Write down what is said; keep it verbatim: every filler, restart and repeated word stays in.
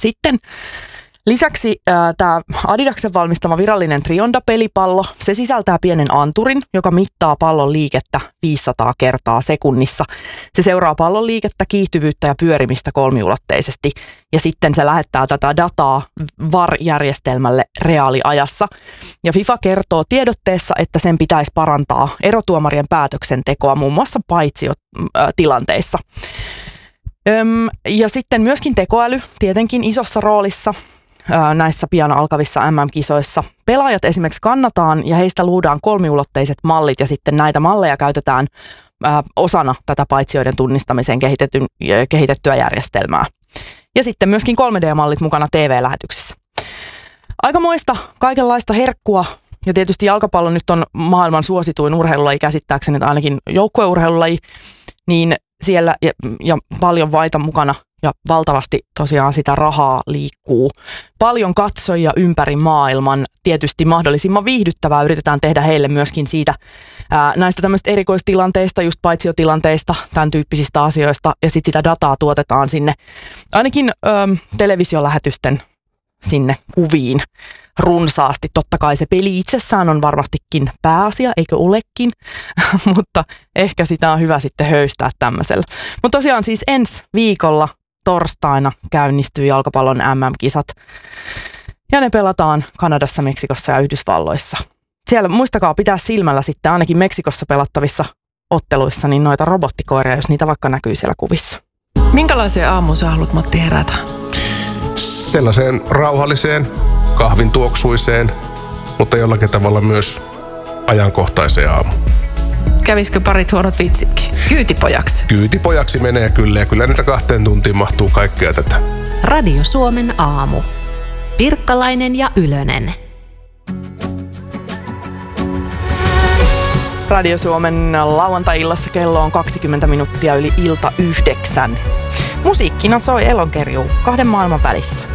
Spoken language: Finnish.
Sitten lisäksi äh, tämä Adidaksen valmistama virallinen Trionda-pelipallo, se sisältää pienen anturin, joka mittaa pallon liikettä viisisataa kertaa sekunnissa. Se seuraa pallon liikettä, kiihtyvyyttä ja pyörimistä kolmiulotteisesti ja sitten se lähettää tätä dataa V A R-järjestelmälle reaaliajassa. Ja FIFA kertoo tiedotteessa, että sen pitäisi parantaa erotuomarien päätöksentekoa muun muassa paitsiotilanteissa. Öm, ja sitten myöskin tekoäly tietenkin isossa roolissa näissä pian alkavissa M M-kisoissa. Pelaajat esimerkiksi kannataan ja heistä luodaan kolmiulotteiset mallit ja sitten näitä malleja käytetään ää, osana tätä paitsioiden tunnistamiseen kehitettyä järjestelmää. Ja sitten myöskin kolme D-mallit mukana T V-lähetyksissä. Aikamoista kaikenlaista herkkua ja tietysti jalkapallo nyt on maailman suosituin urheilulaji käsittääkseni, tai ainakin joukkueurheilulaji, niin siellä ja, ja paljon vaita mukana ja valtavasti tosiaan sitä rahaa liikkuu. Paljon katsojia ympäri maailman, tietysti mahdollisimman viihdyttävää yritetään tehdä heille myöskin siitä ää, näistä tämmöistä erikoistilanteista, just paitsiotilanteista, tämän tyyppisistä asioista ja sitten sitä dataa tuotetaan sinne ainakin äm, televisiolähetysten sinne kuviin runsaasti. Totta kai se peli itsessään on varmastikin pääasia, eikö olekin, mutta ehkä sitä on hyvä sitten höystää tämmöisellä. Mutta tosiaan siis ensi viikolla torstaina käynnistyy jalkapallon M M-kisat ja ne pelataan Kanadassa, Meksikossa ja Yhdysvalloissa. Siellä muistakaa pitää silmällä sitten ainakin Meksikossa pelattavissa otteluissa niin noita robottikoiria, jos niitä vaikka näkyy siellä kuvissa. Minkälaiseen aamuun sä haluat, Matti, herätä? Sellaiseen rauhalliseen, kahvin tuoksuiseen, mutta jollakin tavalla myös ajankohtaiseen aamuun. Kävisikö parit huonot vitsitkin? Kyytipojaksi? Kyytipojaksi menee kyllä ja kyllä niitä kahteen tuntiin mahtuu kaikkea tätä. Radio Suomen aamu. Pirkkalainen ja Ylönen. Radio Suomen lauantai-illassa kello on kaksikymmentä minuuttia yli ilta yhdeksän. Musiikkina soi Elonkerjuu kahden maailman välissä.